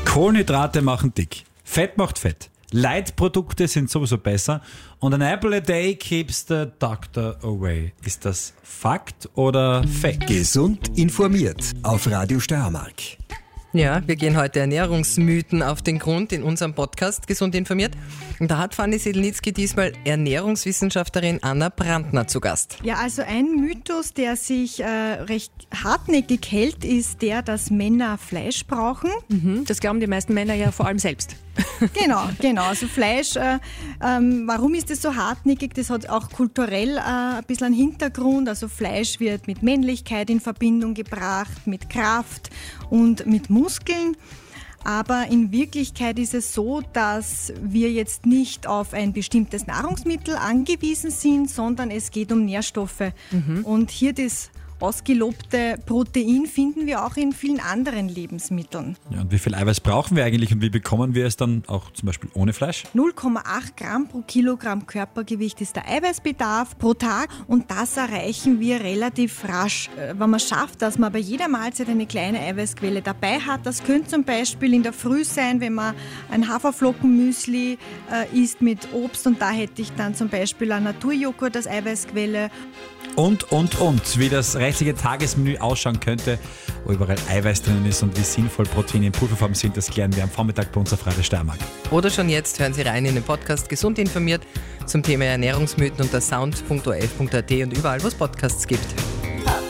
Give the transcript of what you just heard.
Kohlenhydrate machen dick. Fett macht Fett. Leitprodukte sind sowieso besser. Und an apple a day keeps the doctor away. Ist das Fakt oder Fake? Gesund informiert auf Radio Steiermark. Ja, wir gehen heute Ernährungsmythen auf den Grund in unserem Podcast Gesund informiert. Und da hat Fanny Sedlnitzky diesmal Ernährungswissenschaftlerin Anna Brandner zu Gast. Ja, also ein Mythos, der sich recht hartnäckig hält, ist der, dass Männer Fleisch brauchen. Das glauben die meisten Männer ja vor allem selbst. Genau. Also Fleisch, warum ist das so hartnäckig? Das hat auch kulturell ein bisschen einen Hintergrund. Also Fleisch wird mit Männlichkeit in Verbindung gebracht, mit Kraft und mit Muskeln. Aber in Wirklichkeit ist es so, dass wir jetzt nicht auf ein bestimmtes Nahrungsmittel angewiesen sind, sondern es geht um Nährstoffe. Und hier das ausgelobte Protein finden wir auch in vielen anderen Lebensmitteln. Ja, und wie viel Eiweiß brauchen wir eigentlich und wie bekommen wir es dann auch zum Beispiel ohne Fleisch? 0,8 Gramm pro Kilogramm Körpergewicht ist der Eiweißbedarf pro Tag und das erreichen wir relativ rasch. Wenn man schafft, dass man bei jeder Mahlzeit eine kleine Eiweißquelle dabei hat, das könnte zum Beispiel in der Früh sein, wenn man ein Haferflockenmüsli isst mit Obst und da hätte ich dann zum Beispiel ein Naturjoghurt als Eiweißquelle. Und, wie das restliche Tagesmenü ausschauen könnte, wo überall Eiweiß drinnen ist und wie sinnvoll Proteine in Pulverform sind, das klären wir am Vormittag bei uns auf Radio Steiermark. Oder schon jetzt hören Sie rein in den Podcast Gesund informiert zum Thema Ernährungsmythen unter sound.orf.at und überall, wo es Podcasts gibt.